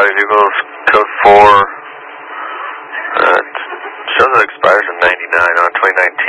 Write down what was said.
Vehicles, code 4. It shows it expires in 99 on 2019.